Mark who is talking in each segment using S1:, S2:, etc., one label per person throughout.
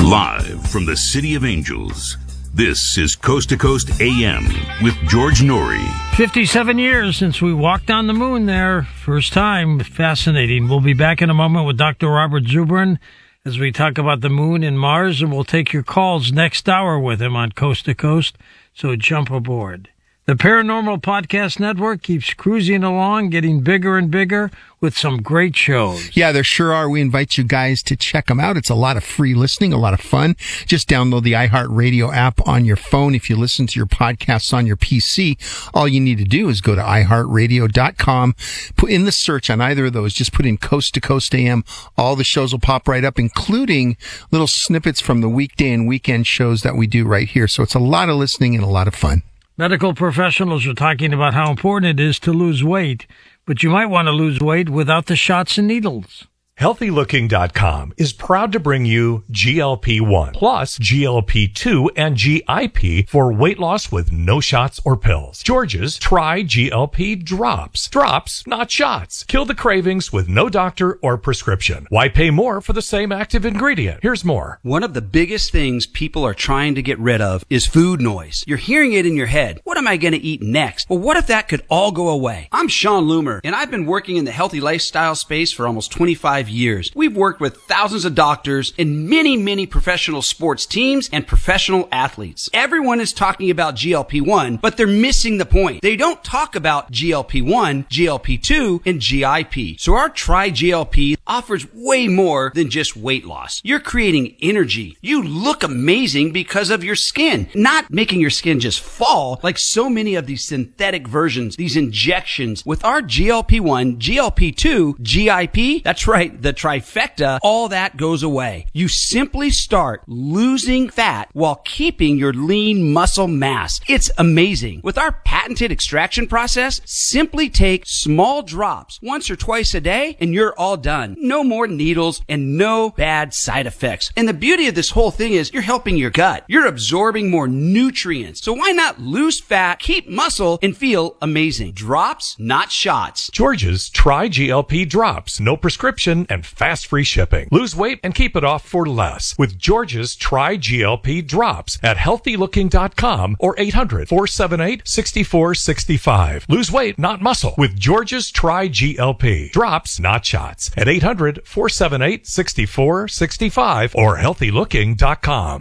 S1: Live from the City of Angels, this is Coast to Coast AM with George Norrie.
S2: 57 years since we walked on the moon there. First time. Fascinating. We'll be back in a moment with Dr. Robert Zubrin as we talk about the moon and Mars, and we'll take your calls next hour with him on Coast to Coast, so jump aboard. The Paranormal Podcast Network keeps cruising along, getting bigger and bigger with some great shows.
S3: Yeah, there sure are. We invite you guys to check them out. It's a lot of free listening, a lot of fun. Just download the iHeartRadio app on your phone. If you listen to your podcasts on your PC, all you need to do is go to iHeartRadio.com, put in the search on either of those, just put in Coast to Coast AM. All the shows will pop right up, including little snippets from the weekday and weekend shows that we do right here. So it's a lot of listening and a lot of fun.
S2: Medical professionals are talking about how important it is to lose weight, but you might want to lose weight without the shots and needles.
S4: HealthyLooking.com is proud to bring you GLP-1 plus GLP-2 and GIP for weight loss with no shots or pills. George's Try GLP Drops. Drops, not shots. Kill the cravings with no doctor or prescription. Why pay more for the same active ingredient? Here's more.
S5: One of the biggest things people are trying to get rid of is food noise. You're hearing it in your head. What am I going to eat next? Well, what if that could all go away? I'm Sean Loomer, and I've been working in the healthy lifestyle space for almost 25 years. We've worked with thousands of doctors and many professional sports teams and professional athletes. Everyone is talking about GLP-1, but they're missing the point. They don't talk about GLP-1, GLP-2, and GIP. So our Try GLP offers way more than just weight loss. You're creating energy. You look amazing because of your skin, not making your skin just fall like so many of these synthetic versions, these injections. With our GLP-1, GLP-2, GIP, that's right, the trifecta, all that goes away. You simply start losing fat while keeping your lean muscle mass. It's amazing. With our patented extraction process, simply take small drops once or twice a day and you're all done. No more needles and no bad side effects. And the beauty of this whole thing is you're helping your gut. You're absorbing more nutrients. So why not lose fat, keep muscle, and feel amazing? Drops, not shots.
S4: George's Try GLP Drops. No prescription and fast free shipping. Lose weight and keep it off for less with George's Try GLP Drops at HealthyLooking.com or 800-478-6465. Lose weight, not muscle with George's Try GLP Drops, not shots at 800-478-6465 or HealthyLooking.com.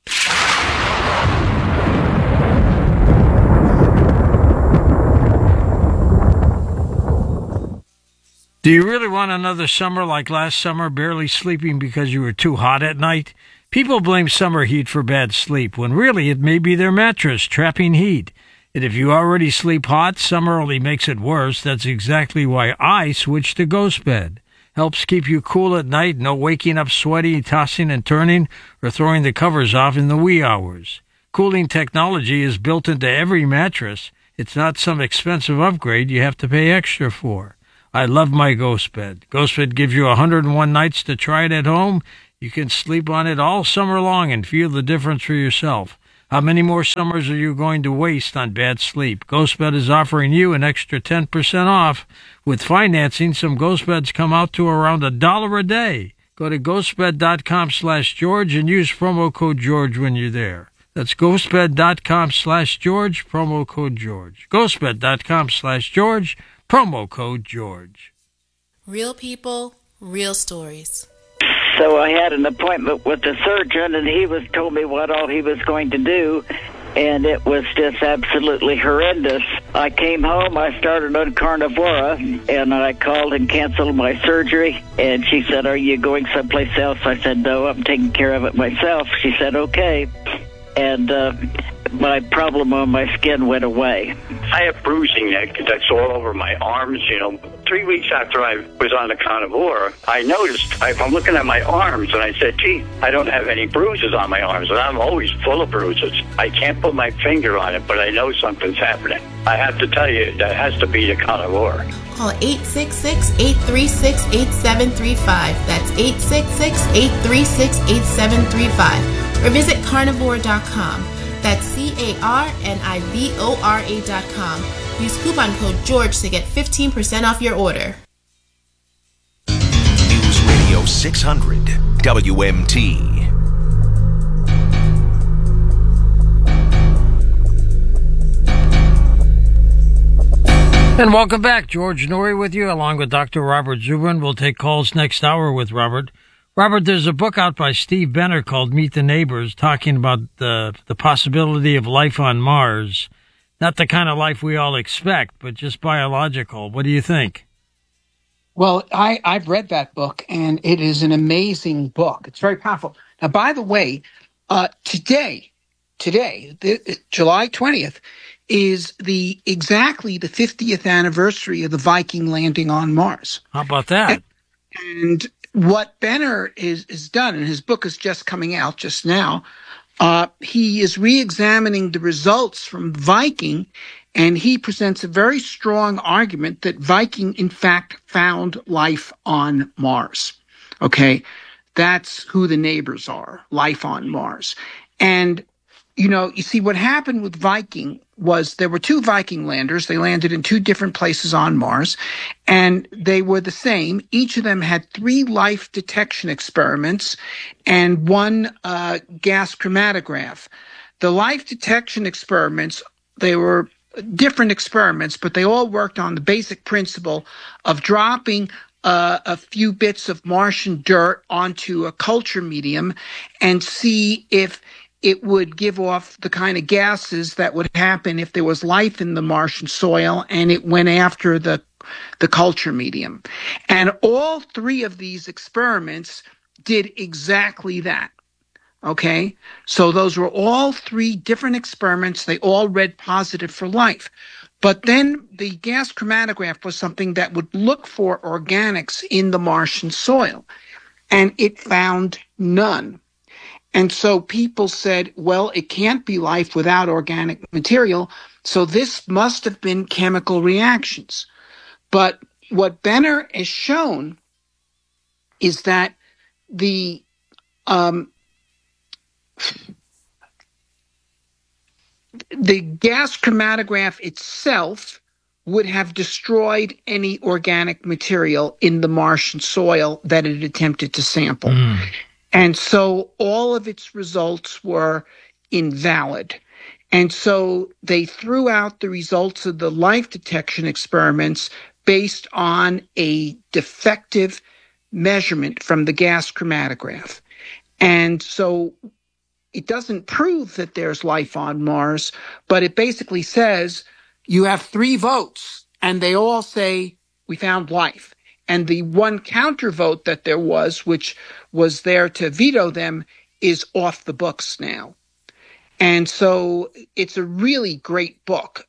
S2: Do you really want another summer like last summer, barely sleeping because you were too hot at night? People blame summer heat for bad sleep, when really it may be their mattress trapping heat. And if you already sleep hot, summer only makes it worse. That's exactly why I switched to Ghost Bed. Helps keep you cool at night, no waking up sweaty, tossing and turning, or throwing the covers off in the wee hours. Cooling technology is built into every mattress. It's not some expensive upgrade you have to pay extra for. I love my Ghost Bed. Ghost Bed gives you 101 nights to try it at home. You can sleep on it all summer long and feel the difference for yourself. How many more summers are you going to waste on bad sleep? Ghost Bed is offering you an extra 10% off. With financing, some Ghost Beds come out to around $1 a day. Go to ghostbed.com/George and use promo code George when you're there. That's ghostbed.com/George, promo code George. ghostbed.com/George, promo code George.
S6: Real people, real stories.
S7: So I had an appointment with the surgeon, and he told me what all he was going to do, and it was just absolutely horrendous. I came home, I started on Carnivora, and I called and canceled my surgery, and she said, "Are you going someplace else?" I said, "No, I'm taking care of it myself." She said, "Okay." And my problem on my skin went away.
S8: I have bruising that's all over my arms. 3 weeks after I was on the Carnivora, I noticed, I'm looking at my arms, and I said, gee, I don't have any bruises on my arms, and I'm always full of bruises. I can't put my finger on it, but I know something's happening. I have to tell you, that has to be the Carnivora.
S6: Call 866-836-8735. That's 866-836-8735. Or visit carnivora.com. That's CARNIVORA.com. Use coupon code George to get 15% off your order.
S9: News Radio 600 WMT.
S2: And welcome back. George Noory with you, along with Dr. Robert Zubrin. We'll take calls next hour with Robert. Robert, there's a book out by Steve Benner called Meet the Neighbors, talking about the possibility of life on Mars. Not the kind of life we all expect, but just biological. What do you think?
S9: Well, I've read that book, and it is an amazing book. It's very powerful. Now, by the way, today, July 20th, is exactly the 50th anniversary of the Viking landing on Mars.
S2: How about that?
S9: And what Benner is done, and his book is just coming out just now, he is re-examining the results from Viking, and he presents a very strong argument that Viking, in fact, found life on Mars. Okay? That's who the neighbors are, life on Mars. And you see, what happened with Viking was there were two Viking landers. They landed in two different places on Mars, and they were the same. Each of them had 3 life detection experiments and 1 gas chromatograph. The life detection experiments, they were different experiments, but they all worked on the basic principle of dropping a few bits of Martian dirt onto a culture medium and see if it would give off the kind of gases that would happen if there was life in the Martian soil and it went after the culture medium. And all 3 of these experiments did exactly that. Okay? So those were all 3 different experiments. They all read positive for life. But then the gas chromatograph was something that would look for organics in the Martian soil, and it found none. And so people said, well, it can't be life without organic material, so this must have been chemical reactions. But what Benner has shown is that the gas chromatograph itself would have destroyed any organic material in the Martian soil that it attempted to sample. And so all of its results were invalid. And so they threw out the results of the life detection experiments based on a defective measurement from the gas chromatograph. And so it doesn't prove that there's life on Mars, but it basically says you have 3 votes, and they all say we found life. And the one counter vote that there was, which was there to veto them, is off the books now. And so it's a really great book.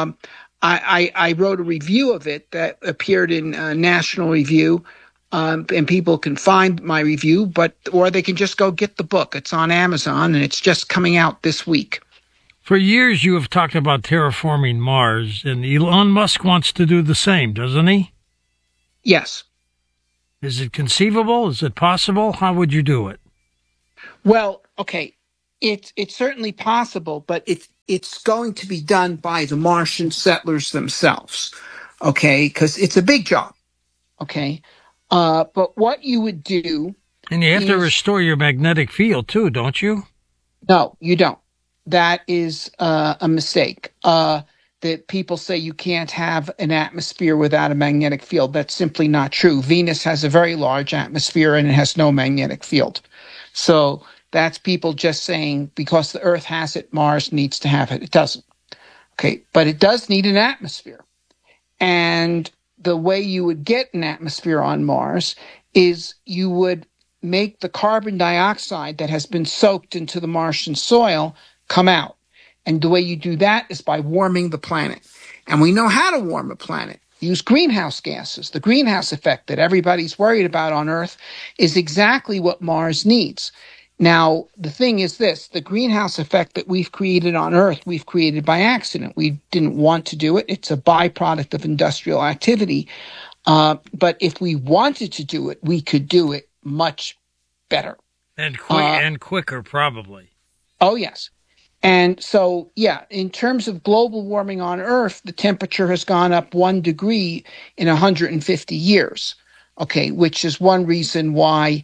S9: I wrote a review of it that appeared in National Review, and people can find my review, or they can just go get the book. It's on Amazon, and it's just coming out this week.
S2: For years, you have talked about terraforming Mars, and Elon Musk wants to do the same, doesn't he?
S9: Yes.
S2: Is it conceivable? Is it possible? How would you do it?
S9: Well, okay, it's certainly possible, but it's going to be done by the Martian settlers themselves, okay, because it's a big job, okay? But what you would do...
S2: And you have to restore your magnetic field, too, don't you?
S9: No, you don't. That is a mistake. That people say you can't have an atmosphere without a magnetic field. That's simply not true. Venus has a very large atmosphere and it has no magnetic field. So that's people just saying because the Earth has it, Mars needs to have it. It doesn't. Okay, but it does need an atmosphere. And the way you would get an atmosphere on Mars is you would make the carbon dioxide that has been soaked into the Martian soil come out. And the way you do that is by warming the planet. And we know how to warm a planet. Use greenhouse gases. The greenhouse effect that everybody's worried about on Earth is exactly what Mars needs. Now, the thing is this, the greenhouse effect that we've created on Earth, we've created by accident. We didn't want to do it. It's a byproduct of industrial activity. But if we wanted to do it, we could do it much better.
S2: And quicker, probably.
S9: Oh, yes. And so, yeah, in terms of global warming on Earth, the temperature has gone up 1 degree in 150 years, okay, which is one reason why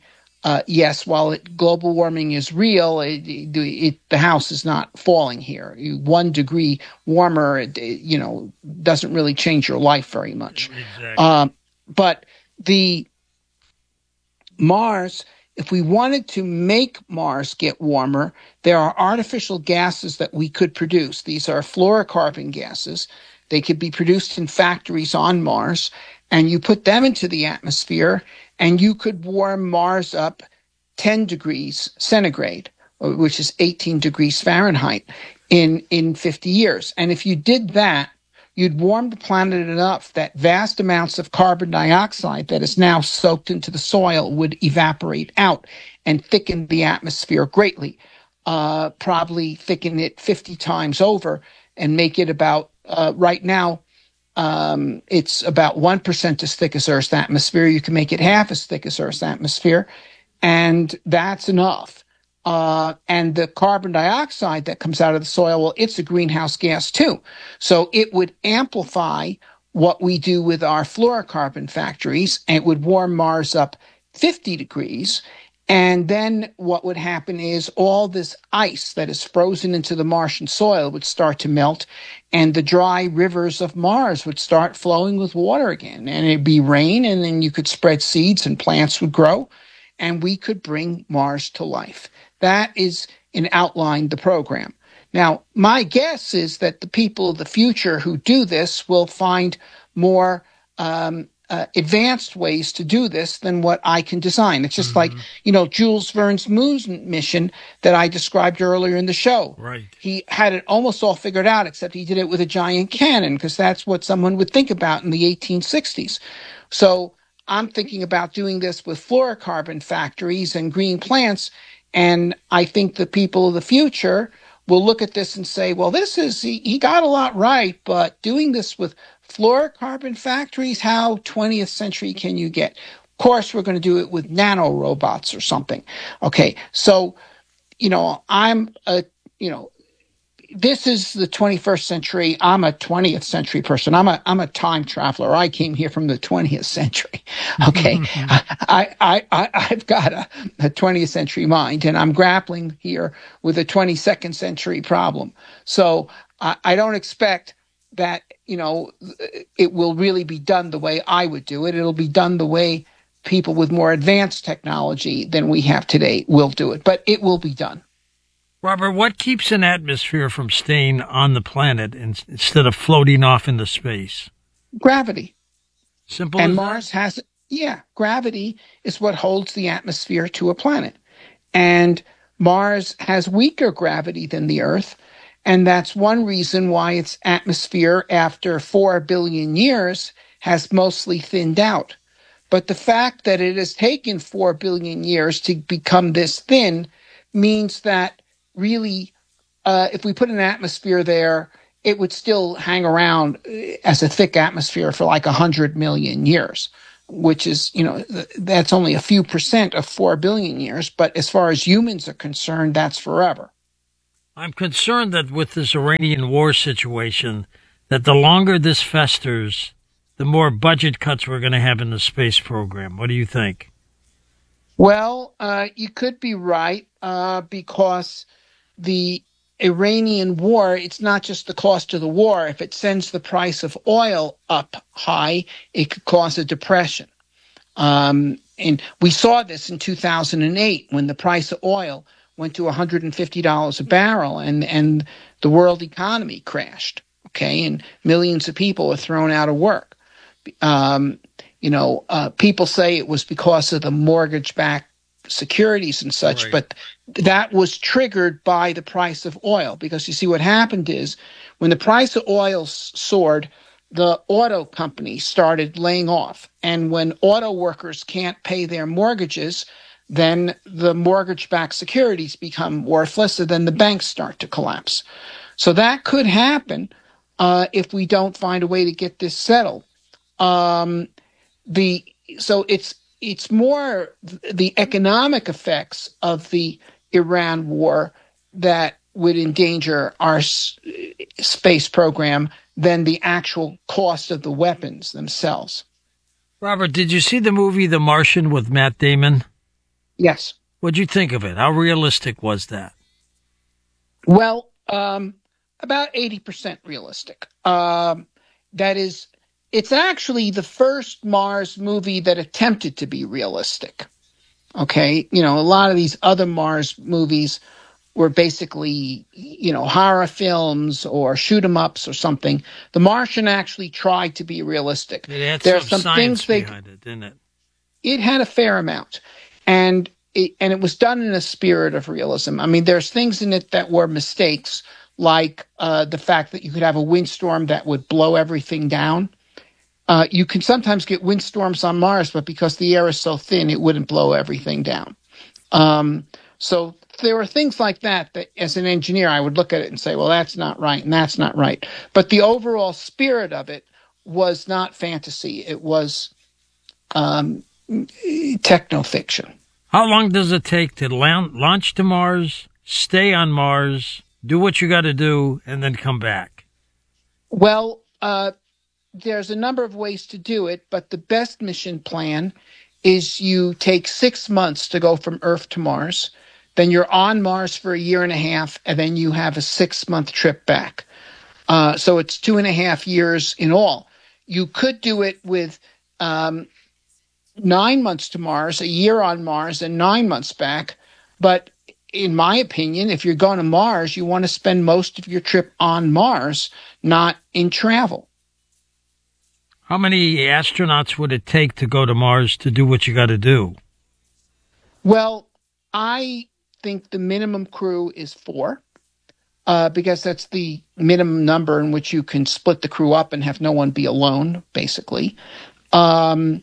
S9: yes, while global warming is real, the house is not falling here. 1 degree warmer, doesn't really change your life very much.
S2: Exactly.
S9: But the Mars, if we wanted to make Mars get warmer, there are artificial gases that we could produce. These are fluorocarbon gases. They could be produced in factories on Mars, and you put them into the atmosphere, and you could warm Mars up 10 degrees centigrade, which is 18 degrees Fahrenheit, in 50 years. And if you did that, you'd warm the planet enough that vast amounts of carbon dioxide that is now soaked into the soil would evaporate out and thicken the atmosphere greatly, probably thicken it 50 times over and make it about, right now, it's about 1% as thick as Earth's atmosphere. You can make it half as thick as Earth's atmosphere, and that's enough. And the carbon dioxide that comes out of the soil, well, it's a greenhouse gas too. So it would amplify what we do with our fluorocarbon factories, and it would warm Mars up 50 degrees. And then what would happen is all this ice that is frozen into the Martian soil would start to melt, and the dry rivers of Mars would start flowing with water again. And it'd be rain, and then you could spread seeds and plants would grow, and we could bring Mars to life. That is, in outline, the program. Now, my guess is that the people of the future who do this will find more advanced ways to do this than what I can design. It's just like, Jules Verne's moon mission that I described earlier in the show.
S2: Right.
S9: He had it almost all figured out, except he did it with a giant cannon, because that's what someone would think about in the 1860s. So I'm thinking about doing this with fluorocarbon factories and green plants. And I think the people of the future will look at this and say, well, he got a lot right, but doing this with fluorocarbon factories, how 20th century can you get? Of course, we're going to do it with nanorobots or something. Okay, so, this is the 21st century. I'm a 20th century person. I'm a time traveler. I came here from the 20th century. Okay, I've got a 20th century mind, and I'm grappling here with a 22nd century problem. So I don't expect that it will really be done the way I would do it. It'll be done the way people with more advanced technology than we have today will do it, but it will be done.
S2: Robert, what keeps an atmosphere from staying on the planet instead of floating off into space?
S9: Gravity.
S2: Simple
S9: and
S2: as
S9: Mars has, gravity is what holds the atmosphere to a planet. And Mars has weaker gravity than the Earth, and that's one reason why its atmosphere after 4 billion years has mostly thinned out. But the fact that it has taken 4 billion years to become this thin means that really, if we put an atmosphere there, it would still hang around as a thick atmosphere for like 100 million years, which is, that's only a few % of 4 billion years. But as far as humans are concerned, that's forever.
S2: I'm concerned that with this Iranian war situation, that the longer this festers, the more budget cuts we're going to have in the space program. What do you think?
S9: Well, you could be right, because the Iranian war, it's not just the cost of the war. If it sends the price of oil up high, it could cause a depression. And we saw this in 2008 when the price of oil went to $150 a barrel and the world economy crashed. Okay, and millions of people were thrown out of work. People say it was because of the mortgage-backed securities and such, right. But that was triggered by the price of oil, because you see what happened is when the price of oil soared, the auto companies started laying off. And when auto workers can't pay their mortgages, then the mortgage-backed securities become worthless, and then the banks start to collapse. So that could happen if we don't find a way to get this settled. It's more the economic effects of the Iran war that would endanger our space program than the actual cost of the weapons themselves.
S2: Robert, did you see the movie The Martian with Matt Damon?
S9: Yes.
S2: What'd you think of it? How realistic was that?
S9: Well, about 80% realistic. That is, it's actually the first Mars movie that attempted to be realistic. Okay. You know, a lot of these other Mars movies were basically, you know, horror films or shoot 'em ups or something. The Martian actually tried to be realistic.
S2: It had
S9: There are
S2: some
S9: some
S2: science
S9: things
S2: behind it, didn't it?
S9: it had a fair amount, and it was done in a spirit of realism. I mean, there's things in it that were mistakes, like the fact that you could have a windstorm that would blow everything down. You can sometimes get windstorms on Mars, but because the air is so thin, it wouldn't blow everything down. So there were things like that as an engineer, I would look at it and say, well, that's not right and that's not right. But the overall spirit of it was not fantasy. It was techno-fiction.
S2: How long does it take to launch to Mars, stay on Mars, do what you got to do, and then come back?
S9: Well, there's a number of ways to do it, but the best mission plan is you take 6 months to go from Earth to Mars. Then you're on Mars for a year and a half, and then you have a 6-month trip back. So it's 2.5 years in all. You could do it with 9 months to Mars, a year on Mars, and 9 months back. But in my opinion, if you're going to Mars, you want to spend most of your trip on Mars, not in travel.
S2: How many astronauts would it take to go to Mars to do what you got to do?
S9: Well, I think the minimum crew is 4, because that's the minimum number in which you can split the crew up and have no one be alone, basically. But,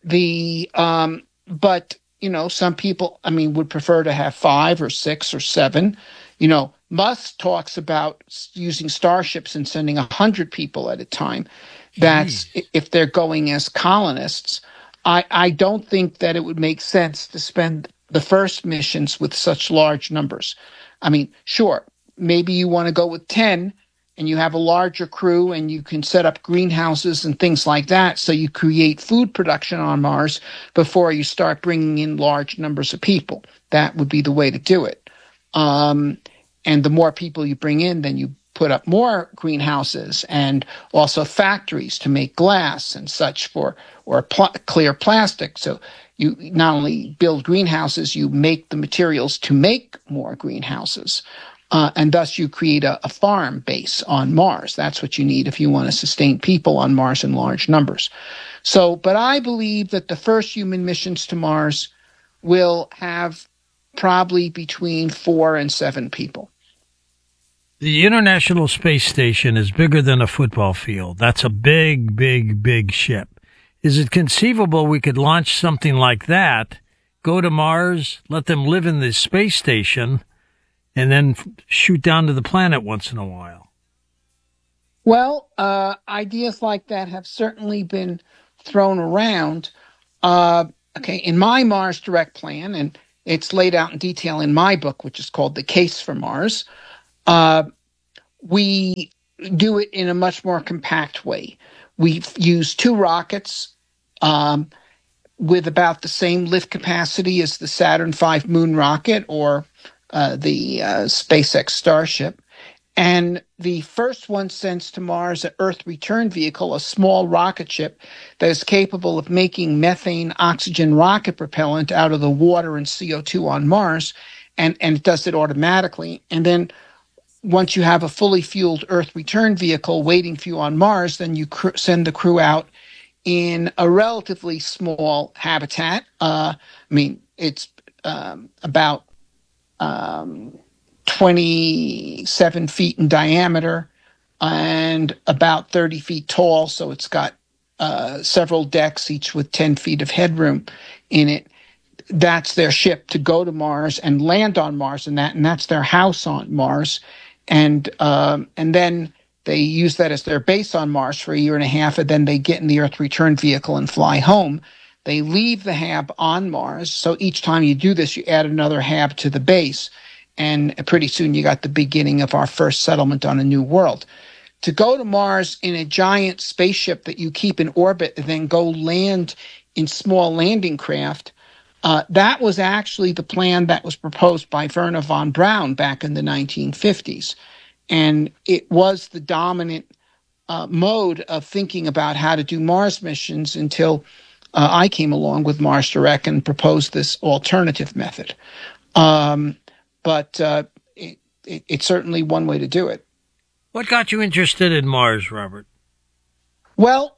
S9: you know, some people, I mean, would prefer to have 5 or 6 or 7. You know, Musk talks about using starships and sending 100 people at a time. That's if they're going as colonists. I don't think that it would make sense to spend the first missions with such large numbers. I mean, sure, maybe you want to go with 10 and you have a larger crew and you can set up greenhouses and things like that, so you create food production on Mars before you start bringing in large numbers of people. That would be the way to do it. And the more people you bring in, then you put up more greenhouses and also factories to make glass and such clear plastic. So you not only build greenhouses, you make the materials to make more greenhouses. And thus you create a farm base on Mars. That's what you need if you want to sustain people on Mars in large numbers. So, but I believe that the first human missions to Mars will have probably between 4 and 7 people.
S2: The International Space Station is bigger than a football field. That's a big, big, big ship. Is it conceivable we could launch something like that, go to Mars, let them live in the space station, and then shoot down to the planet once in a while?
S9: Well, ideas like that have certainly been thrown around. In my Mars Direct plan, and it's laid out in detail in my book, which is called The Case for Mars, we do it in a much more compact way. We use 2 rockets with about the same lift capacity as the Saturn V moon rocket or the SpaceX Starship. And the first one sends to Mars an Earth return vehicle, a small rocket ship that is capable of making methane oxygen rocket propellant out of the water and CO2 on Mars, and it does it automatically. And then once you have a fully fueled Earth return vehicle waiting for you on Mars, then you send the crew out in a relatively small habitat. It's about 27 feet in diameter and about 30 feet tall. So it's got several decks, each with 10 feet of headroom in it. That's their ship to go to Mars and land on Mars, and that's their house on Mars. And then they use that as their base on Mars for a year and a half, and then they get in the Earth return vehicle and fly home. They leave the hab on Mars, so each time you do this, you add another hab to the base, and pretty soon you got the beginning of our first settlement on a new world. To go to Mars in a giant spaceship that you keep in orbit and then go land in small landing craft That was actually the plan that was proposed by Wernher von Braun back in the 1950s. And it was the dominant mode of thinking about how to do Mars missions until I came along with Mars Direct and proposed this alternative method. But it's certainly one way to do it.
S2: What got you interested in Mars, Robert?
S9: Well,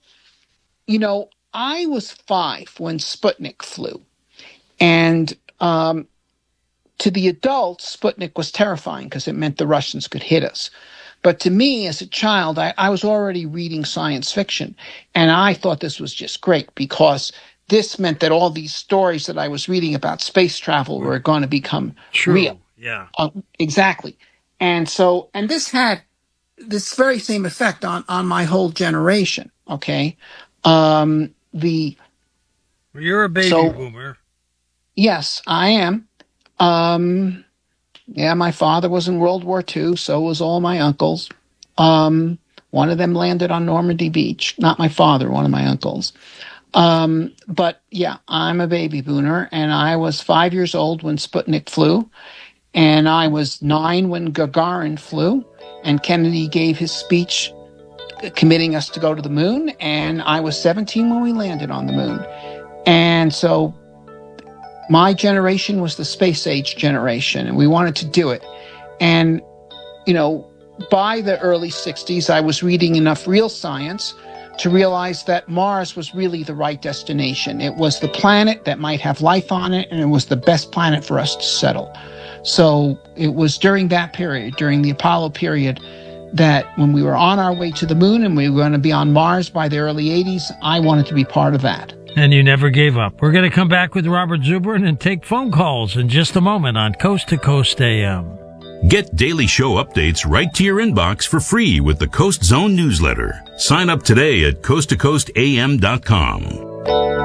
S9: I was 5 when Sputnik flew. And to the adults, Sputnik was terrifying because it meant the Russians could hit us. But to me, as a child, I was already reading science fiction, and I thought this was just great because this meant that all these stories that I was reading about space travel were going to become real.
S2: Yeah.
S9: Exactly. And this had this very same effect on my whole generation, okay?
S2: You're a baby boomer.
S9: Yes, I am. Yeah, my father was in World War II, so was all my uncles. One of them landed on Normandy Beach. Not my father, one of my uncles. But yeah, I'm a baby boomer, and I was 5 years old when Sputnik flew, and I was 9 when Gagarin flew, and Kennedy gave his speech committing us to go to the moon, and I was 17 when we landed on the moon. And so my generation was the space age generation, and we wanted to do it. And, by the early 60s, I was reading enough real science to realize that Mars was really the right destination. It was the planet that might have life on it, and it was the best planet for us to settle. So it was during that period, during the Apollo period, that when we were on our way to the moon and we were going to be on Mars by the early 80s, I wanted to be part of that.
S2: And you never gave up. We're going to come back with Robert Zubrin and take phone calls in just a moment on Coast to Coast AM.
S1: Get daily show updates right to your inbox for free with the Coast Zone newsletter. Sign up today at coasttocoastam.com.